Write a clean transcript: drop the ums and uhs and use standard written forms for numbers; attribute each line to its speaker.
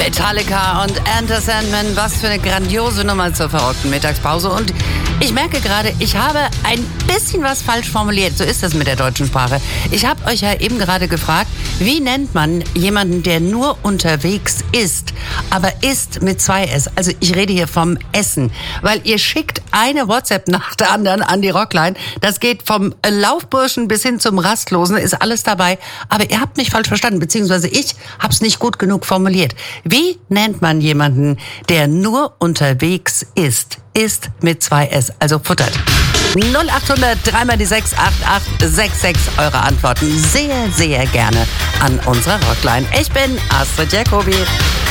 Speaker 1: Metallica und Enter Sandman, was für eine grandiose Nummer zur verrückten Mittagspause. Und ich merke gerade, ich habe ein bisschen was falsch formuliert. So ist das mit der deutschen Sprache. Ich habe euch ja eben gerade gefragt, wie nennt man jemanden, der nur unterwegs ist, aber ist mit 2 S. Also ich rede hier vom Essen, weil ihr schickt eine WhatsApp nach der anderen an die Rockline. Das geht vom Laufburschen bis hin zum Rastlosen, ist alles dabei. Aber ihr habt mich falsch verstanden, beziehungsweise ich habe es nicht gut genug formuliert. Wie nennt man jemanden, der nur unterwegs ist? Ist mit 2 S, also futtert. 0800 3 die 6 8866 eure Antworten sehr, sehr gerne an unserer Rockline. Ich bin Astrid Jacobi.